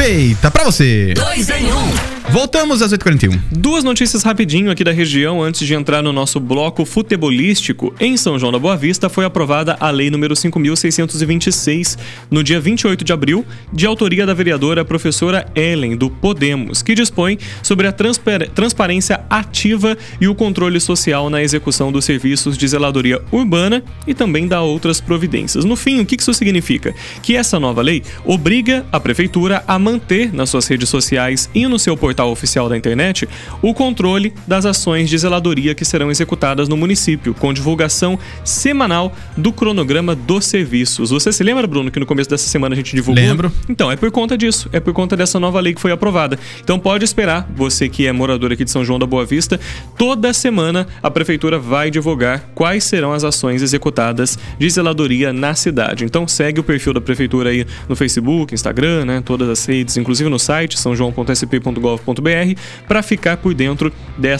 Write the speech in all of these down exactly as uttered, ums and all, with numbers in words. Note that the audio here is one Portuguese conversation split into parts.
feita pra você. Dois em um. Voltamos às oito e quarenta e um. Duas notícias rapidinho aqui da região antes de entrar no nosso bloco futebolístico. Em São João da Boa Vista foi aprovada a lei número cinco mil seiscentos e vinte e seis no dia vinte e oito de abril, de autoria da vereadora professora Ellen, do Podemos, que dispõe sobre a transpar- transparência ativa e o controle social na execução dos serviços de zeladoria urbana e também da outras providências. No fim, o que isso significa? Que essa nova lei obriga a prefeitura a manter nas suas redes sociais e no seu portal oficial da internet o controle das ações de zeladoria que serão executadas no município, com divulgação semanal do cronograma dos serviços. Você se lembra, Bruno, que no começo dessa semana a gente divulgou? Lembro. Então, é por conta disso, é por conta dessa nova lei que foi aprovada. Então pode esperar, você que é morador aqui de São João da Boa Vista, toda semana a prefeitura vai divulgar quais serão as ações executadas de zeladoria na cidade. Então segue o perfil da prefeitura aí no Facebook, Instagram, né, todas as redes, inclusive no site são joão ponto s p ponto gov ponto b r, para ficar por dentro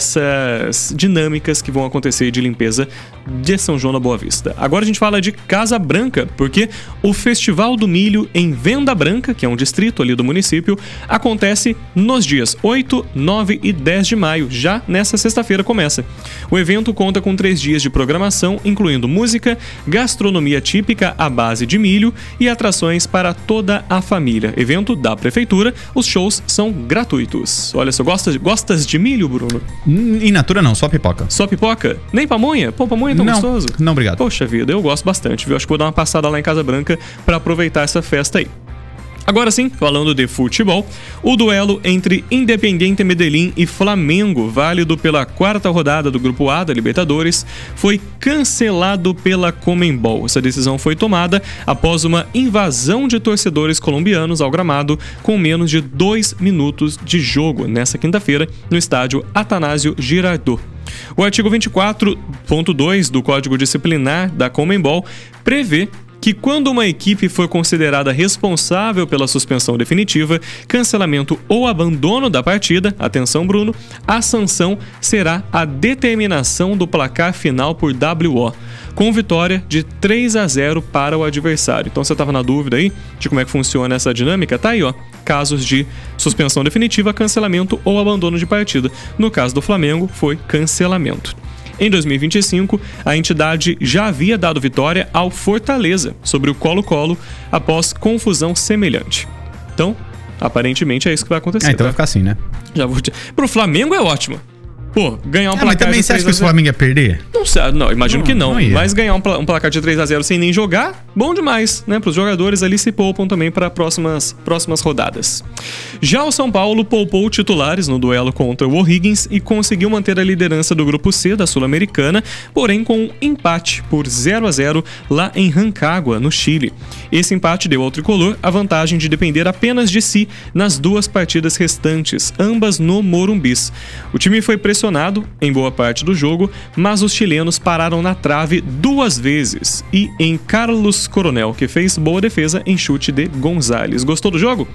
dessas dinâmicas que vão acontecer de limpeza de São João da Boa Vista. Agora a gente fala de Casa Branca, porque o Festival do Milho em Venda Branca, que é um distrito ali do município, acontece nos dias oito, nove e dez de maio, já nessa sexta-feira começa. O evento conta com três dias de programação, incluindo música, gastronomia típica à base de milho e atrações para toda a família. Evento da prefeitura, os shows são gratuitos. Olha só, gostas, gostas de milho, Bruno? In natura não, só pipoca. Só pipoca? Nem pamonha? Pô, pamonha é tão não, gostoso. Não, obrigado. Poxa vida, eu gosto bastante, viu? Acho que vou dar uma passada lá em Casa Branca para aproveitar essa festa aí. Agora sim, falando de futebol, o duelo entre Independiente Medellín e Flamengo, válido pela quarta rodada do Grupo A da Libertadores, foi cancelado pela Conmebol. Essa decisão foi tomada após uma invasão de torcedores colombianos ao gramado com menos de dois minutos de jogo, nessa quinta-feira, no estádio Atanásio Girardot. O artigo vinte e quatro ponto dois do Código Disciplinar da Conmebol prevê que quando uma equipe for considerada responsável pela suspensão definitiva, cancelamento ou abandono da partida, atenção Bruno, a sanção será a determinação do placar final por W O, com vitória de três a zero para o adversário. Então você estava na dúvida aí de como é que funciona essa dinâmica? Tá aí, ó, casos de suspensão definitiva, cancelamento ou abandono de partida. No caso do Flamengo, foi cancelamento. Em dois mil e vinte e cinco, a entidade já havia dado vitória ao Fortaleza sobre o Colo-Colo após confusão semelhante. Então, aparentemente é isso que vai acontecer. É, então tá? vai ficar assim, né? Já vou te... Pro Flamengo é ótimo. Pô, ganhar um Ah, placar mas também de você acha três que a o zero. Flamengo ia perder? Não sei, não, imagino Não, que não. não ia. Mas ganhar um, pla- um placar de três a zero sem nem jogar, bom demais, né? Para os jogadores ali se poupam também para próximas próximas rodadas. Já o São Paulo poupou titulares no duelo contra o O'Higgins e conseguiu manter a liderança do grupo C da Sul-Americana, porém com um empate por zero a zero lá em Rancagua, no Chile. Esse empate deu ao tricolor a vantagem de depender apenas de si nas duas partidas restantes, ambas no Morumbis. O time foi pressionado em boa parte do jogo, mas os chilenos pararam na trave duas vezes e em Carlos Coronel, que fez boa defesa em chute de Gonzalez. Gostou do jogo?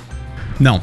Não.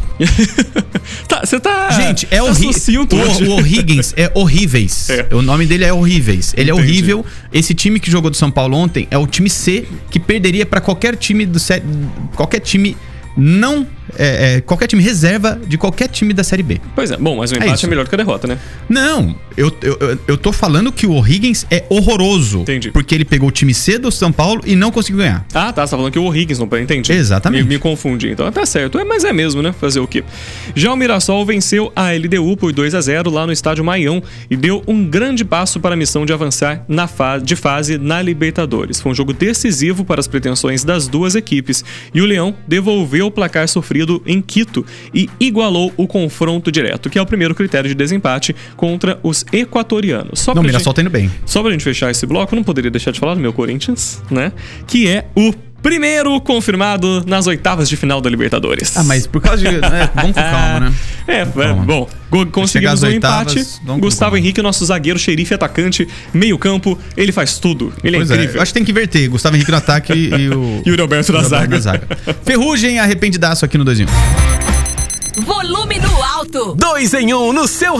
Você tá... Gente, é tá horrível. sucinto hoje. O, o O'Higgins é horríveis. É. O nome dele é horríveis. Ele Entendi. é horrível. Esse time que jogou do São Paulo ontem é o time C, que perderia pra qualquer time do sé- qualquer time não é, é, qualquer time reserva de qualquer time da Série B. Pois é, bom, mas o empate é, isso. melhor que a derrota, né? Não, eu, eu, eu- eu tô falando que o O'Higgins é horroroso. Entendi. Porque ele pegou o time C do São Paulo e não conseguiu ganhar. Ah, tá, você tá falando que o O'Higgins não entendi. Exatamente. Me, me confundi, então tá certo. É, mas é mesmo, né? Fazer o quê? Já o Mirassol venceu a L D U por dois a zero lá no estádio Maião e deu um grande passo para a missão de avançar na fa- de fase na Libertadores. Foi um jogo decisivo para as pretensões das duas equipes e o Leão devolveu o placar sofrido em Quito e igualou o confronto direto, que é o primeiro critério de desempate contra os equatorianos. Só Não, o pra Mirassol gente- tá indo bem. Só pra gente fechar esse bloco, eu não poderia deixar de falar do meu Corinthians, né? Que é o primeiro confirmado nas oitavas de final da Libertadores. Ah, mas por causa de... é, vamos com calma, né? É, é, calma. bom, go- conseguimos às um oitavas, empate. vamos com Gustavo calma. Henrique, nosso zagueiro, xerife, atacante, meio campo, ele faz tudo. Ele é Pois incrível. é, eu acho que tem que inverter. Gustavo Henrique no ataque e o... E o Roberto na Roberto zaga. na zaga. Ferrugem arrependidaço aqui no dois em um. Volume no alto. Dois em um no seu